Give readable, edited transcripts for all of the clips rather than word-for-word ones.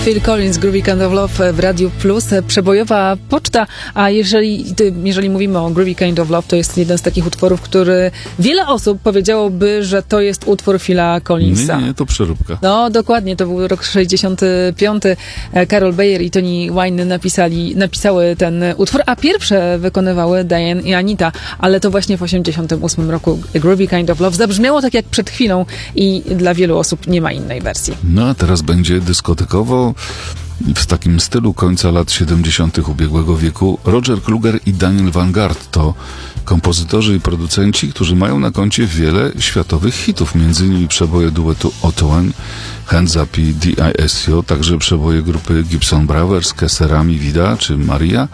Phil Collins, Groovy Kind of Love w Radiu Plus, przebojowa poczta, a jeżeli mówimy o Groovy Kind of Love, to jest jeden z takich utworów, który wiele osób powiedziałoby, że to jest utwór Phila Collinsa. Nie, to przeróbka. No, dokładnie, to był rok 65. Carol Bayer i Tony Wine napisały ten utwór, a pierwsze wykonywały Diane i Anita, ale to właśnie w 88 roku Groovy Kind of Love zabrzmiało tak jak przed chwilą i dla wielu osób nie ma innej wersji. No a teraz będzie dyskotekowo w takim stylu końca lat 70. ubiegłego wieku. Roger Kluger i Daniel Vanguard to kompozytorzy i producenci, którzy mają na koncie wiele światowych hitów, między innymi przeboje duetu Ottoman, Hands Up i D.I.S.O., także przeboje grupy Gibson Brothers, Kesserami Vida czy Maria.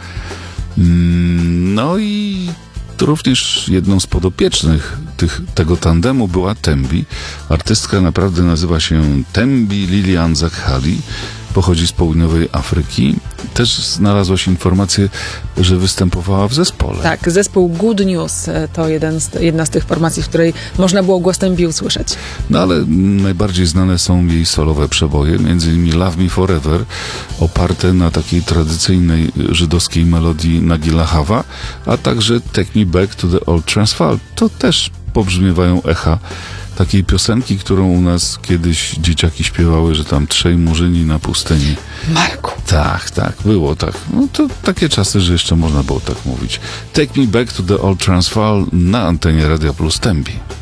No i również jedną z podopiecznych tego tandemu była Tembi. Artystka naprawdę nazywa się Tembi Lilian Zakhali. Pochodzi z południowej Afryki. Też znalazłaś informację, że występowała w zespole. Tak, zespół Good News to jedna z tych formacji, w której można było głos Tembi usłyszeć. No ale najbardziej znane są jej solowe przeboje, między innymi Love Me Forever, oparte na takiej tradycyjnej żydowskiej melodii Nagila Hawa, a także Take Me Back to the Old Transvaal. To też pobrzmiewają echa takiej piosenki, którą u nas kiedyś dzieciaki śpiewały, że tam trzej murzyni na pustyni. Marku. Tak, było tak. No to takie czasy, że jeszcze można było tak mówić. Take Me Back to the Old Transvaal na antenie Radia Plus Tembi.